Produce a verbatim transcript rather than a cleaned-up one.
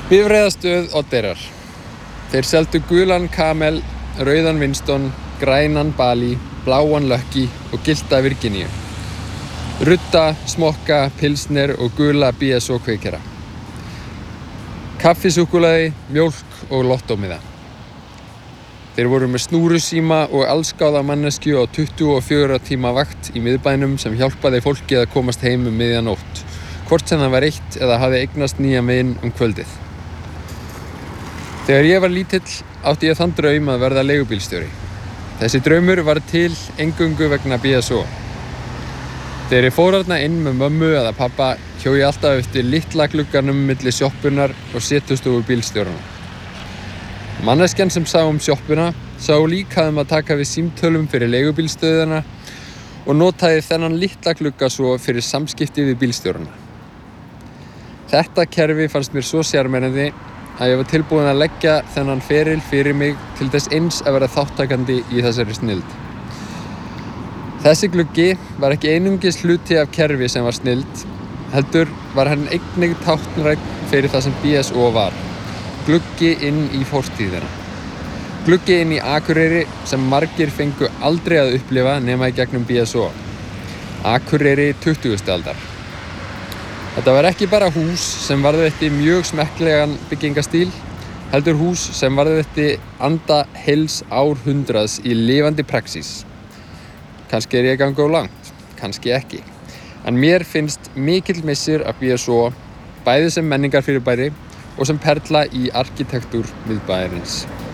Bifreiðastöð Oddeyrar. Þeir seldu gulan Camel, rauðan Winston, grænan Bali, bláan Lucky og gyllta Virginíu. Rudda, smokka, pilsner og gula B S O kveikjara. Kaffisúkkulaði, mjólk og lottómiða. Þeir voru með snúrusíma og allsgáða manneskju á tuttugu og fjögurra tíma vakt í miðbænum sem hjálpaði fólki að komast heim um miðja nótt, hvort sem það var eitt eða hafði eignast nýja vin um kvöldið. Þegar ég var lítill átti ég þann draum að verða leigubílstjóri. Þessi draumur var til eingöngu vegna B S O. Þegar ég fór þarna inn með mömmu eða pappa hjó ég alltaf eftir litla glugganum milli sjoppunar og setustofu bílstjórana. Manneskjan sem sá um sjoppuna sá líka um að taka við símtölum fyrir leigubílstöðina og notaði þennan litla glugga svo fyrir samskipti við bílstjórana. Þetta kerfi fannst mér svo sjarmerandi að ég var tilbúin að leggja þennan feril fyrir mig til þess eins að vera þáttakandi í þessari snilld. Þessi gluggi var ekki einungis hluti af kerfi sem var snilld, heldur var hann einnig táknrænn fyrir það sem B S O var. Gluggi inn í fortíðina. Gluggi inn í Akureyri sem margir fengu aldrei að upplifa nema í gegnum B S O. Akureyri tuttugustu aldar. Þetta var ekki bara hús sem varðveitti mjög smekklegan byggingastíl, heldur hús sem varðveitti anda heils árhundraðs í lifandi praxís. Kannski er ég að ganga of langt, kannski ekki. En mér finnst mikill missir af B S O, bæði sem menningarfyrirbæri og sem perla í arkitektúr miðbæjarins.